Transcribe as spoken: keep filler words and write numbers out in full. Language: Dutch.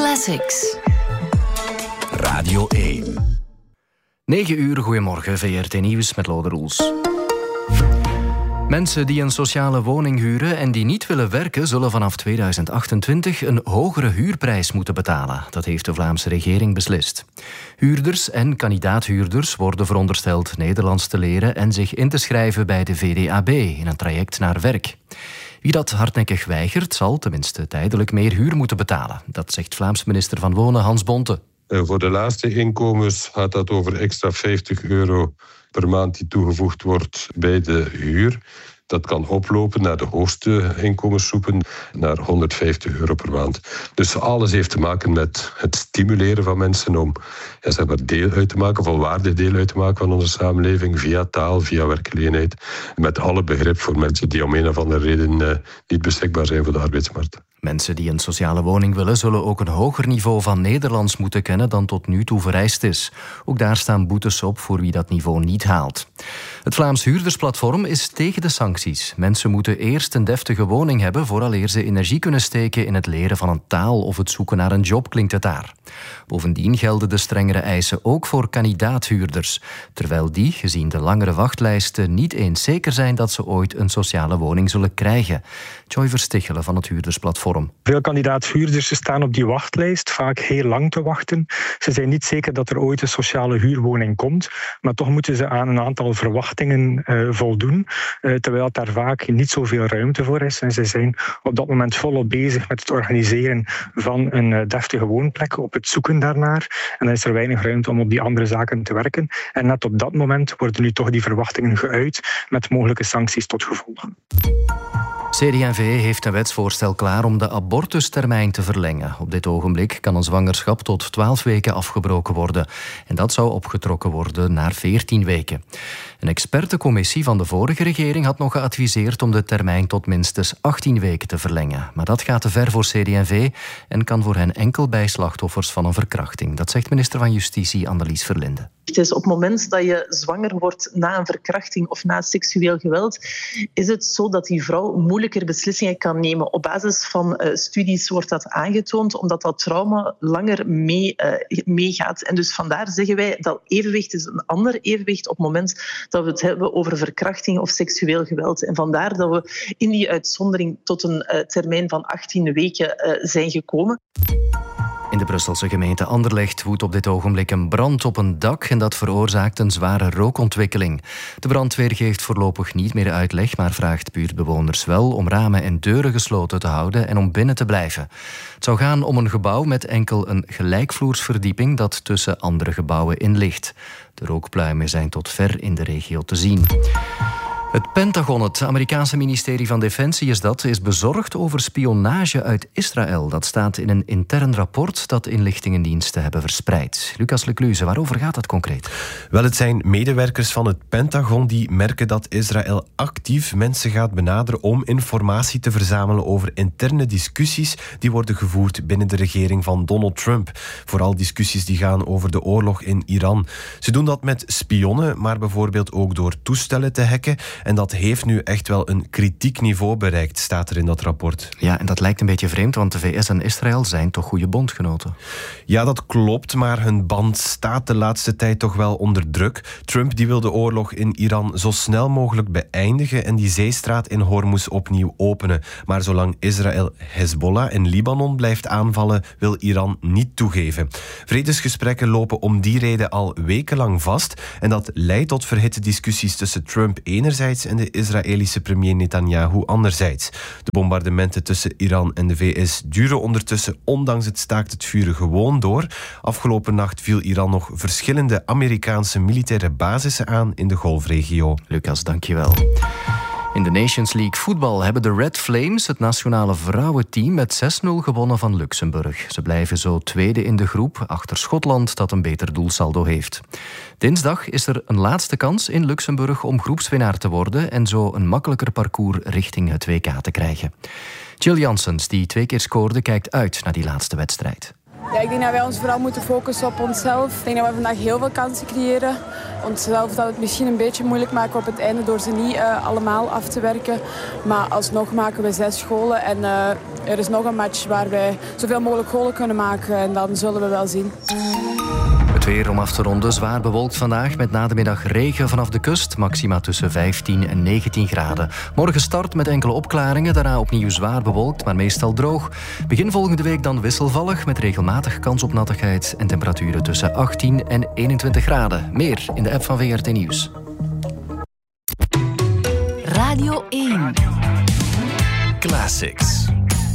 Classics. Radio één. negen uur, goedemorgen, V R T Nieuws met Lode Roels. Mensen die een sociale woning huren en die niet willen werken, zullen vanaf tweeduizend achtentwintig een hogere huurprijs moeten betalen. Dat heeft de Vlaamse regering beslist. Huurders en kandidaathuurders worden verondersteld Nederlands te leren en zich in te schrijven bij de V D A B in een traject naar werk. Wie dat hardnekkig weigert, zal tenminste tijdelijk meer huur moeten betalen. Dat zegt Vlaams minister van Wonen Hans Bonte. Voor de laagste inkomens gaat dat over extra vijftig euro per maand die toegevoegd wordt bij de huur. Dat kan oplopen naar de hoogste inkomensgroepen, naar honderdvijftig euro per maand. Dus alles heeft te maken met het stimuleren van mensen om ja, zeg maar deel uit te maken, volwaardig deel uit te maken van onze samenleving, via taal, via werkgelegenheid. Met alle begrip voor mensen die om een of andere reden uh, niet beschikbaar zijn voor de arbeidsmarkt. Mensen die een sociale woning willen, zullen ook een hoger niveau van Nederlands moeten kennen dan tot nu toe vereist is. Ook daar staan boetes op voor wie dat niveau niet haalt. Het Vlaams Huurdersplatform is tegen de sancties. Mensen moeten eerst een deftige woning hebben vooraleer ze energie kunnen steken in het leren van een taal of het zoeken naar een job, klinkt het daar. Bovendien gelden de strengere eisen ook voor kandidaathuurders, terwijl die, gezien de langere wachtlijsten, niet eens zeker zijn dat ze ooit een sociale woning zullen krijgen. Joy Verstichelen van het Huurdersplatform. Veel kandidaathuurders staan op die wachtlijst, vaak heel lang te wachten. Ze zijn niet zeker dat er ooit een sociale huurwoning komt, maar toch moeten ze aan een aantal verwachtingen uh, voldoen, uh, terwijl daar vaak niet zoveel ruimte voor is. En ze zijn op dat moment volop bezig met het organiseren van een uh, deftige woonplek, op het zoeken daarnaar. En dan is er weinig ruimte om op die andere zaken te werken. En net op dat moment worden nu toch die verwachtingen geuit met mogelijke sancties tot gevolg. C D en V heeft een wetsvoorstel klaar om de abortustermijn te verlengen. Op dit ogenblik kan een zwangerschap tot twaalf weken afgebroken worden. En dat zou opgetrokken worden naar veertien weken. Een expertencommissie van de vorige regering had nog geadviseerd om de termijn tot minstens achttien weken te verlengen. Maar dat gaat te ver voor C D en V en kan voor hen enkel bij slachtoffers van een verkrachting. Dat zegt minister van Justitie Annelies Verlinde. Het is op het moment dat je zwanger wordt na een verkrachting of na seksueel geweld, is het zo dat die vrouw moeilijker beslissingen kan nemen. Op basis van uh, studies wordt dat aangetoond, omdat dat trauma langer mee, uh, meegaat. En dus vandaar zeggen wij dat evenwicht is een ander evenwicht op het moment dat we het hebben over verkrachting of seksueel geweld. En vandaar dat we in die uitzondering tot een uh, termijn van achttien weken uh, zijn gekomen. In de Brusselse gemeente Anderlecht woedt op dit ogenblik een brand op een dak en dat veroorzaakt een zware rookontwikkeling. De brandweer geeft voorlopig niet meer uitleg, maar vraagt buurtbewoners wel om ramen en deuren gesloten te houden en om binnen te blijven. Het zou gaan om een gebouw met enkel een gelijkvloersverdieping dat tussen andere gebouwen in ligt. De rookpluimen zijn tot ver in de regio te zien. Het Pentagon, het Amerikaanse ministerie van Defensie is dat, is bezorgd over spionage uit Israël. Dat staat in een intern rapport dat inlichtingendiensten hebben verspreid. Lucas Lecluze, waarover gaat het concreet? Wel, het zijn medewerkers van het Pentagon die merken dat Israël actief mensen gaat benaderen om informatie te verzamelen over interne discussies die worden gevoerd binnen de regering van Donald Trump. Vooral discussies die gaan over de oorlog in Iran. Ze doen dat met spionnen, maar bijvoorbeeld ook door toestellen te hacken. En dat heeft nu echt wel een kritiek niveau bereikt, staat er in dat rapport. Ja, en dat lijkt een beetje vreemd, want de V S en Israël zijn toch goede bondgenoten? Ja, dat klopt, maar hun band staat de laatste tijd toch wel onder druk. Trump die wil de oorlog in Iran zo snel mogelijk beëindigen en die zeestraat in Hormuz opnieuw openen. Maar zolang Israël Hezbollah in Libanon blijft aanvallen, wil Iran niet toegeven. Vredesgesprekken lopen om die reden al wekenlang vast en dat leidt tot verhitte discussies tussen Trump enerzijds en de Israëlische premier Netanyahu anderzijds. De bombardementen tussen Iran en de V S duren ondertussen ondanks het staakt het vuren gewoon door. Afgelopen nacht viel Iran nog verschillende Amerikaanse militaire basissen aan in de Golfregio. Lucas, dankjewel. In de Nations League voetbal hebben de Red Flames het nationale vrouwenteam met zes nul gewonnen van Luxemburg. Ze blijven zo tweede in de groep, achter Schotland dat een beter doelsaldo heeft. Dinsdag is er een laatste kans in Luxemburg om groepswinnaar te worden en zo een makkelijker parcours richting het W K te krijgen. Jill Janssens, die twee keer scoorde, kijkt uit naar die laatste wedstrijd. Ja, ik denk dat wij ons vooral moeten focussen op onszelf. Ik denk dat we vandaag heel veel kansen creëren. Onszelf dat we het misschien een beetje moeilijk maken op het einde door ze niet uh, allemaal af te werken. Maar alsnog maken we zes golen en uh, er is nog een match waar wij zoveel mogelijk golen kunnen maken. En dan zullen we wel zien. Het weer om af te ronden. Zwaar bewolkt vandaag met na de middag regen vanaf de kust. Maxima tussen vijftien en negentien graden. Morgen start met enkele opklaringen. Daarna opnieuw zwaar bewolkt, maar meestal droog. Begin volgende week dan wisselvallig met regelmatig kans op nattigheid. En temperaturen tussen achttien en eenentwintig graden. Meer in de app van V R T Nieuws. Radio één. Classics.